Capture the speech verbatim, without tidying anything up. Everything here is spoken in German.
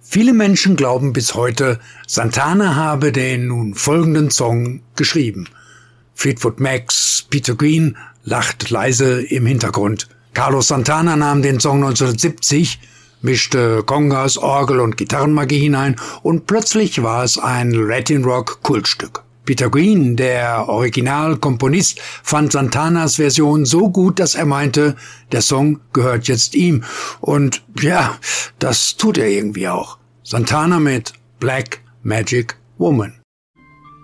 Viele Menschen glauben bis heute, Santana habe den nun folgenden Song geschrieben. Fleetwood Macs Peter Green lacht leise im Hintergrund. Carlos Santana nahm den Song neunzehnhundertsiebzig, mischte Congas, Orgel und Gitarrenmagie hinein und plötzlich war es ein Latin-Rock-Kultstück. Peter Green, der Originalkomponist, fand Santanas Version so gut, dass er meinte, der Song gehört jetzt ihm. Und ja, das tut er irgendwie auch. Santana mit Black Magic Woman.